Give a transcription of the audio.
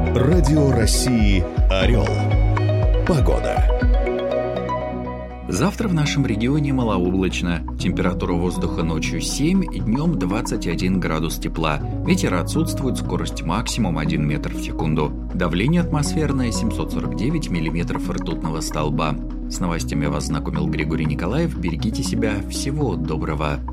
Радио России «Орел». Погода. Завтра в нашем регионе малооблачно. Температура воздуха ночью 7, днем 21 градус тепла. Ветер отсутствует, скорость максимум 1 метр в секунду. Давление атмосферное 749 миллиметров ртутного столба. С новостями вас знакомил Григорий Николаев. Берегите себя. Всего доброго.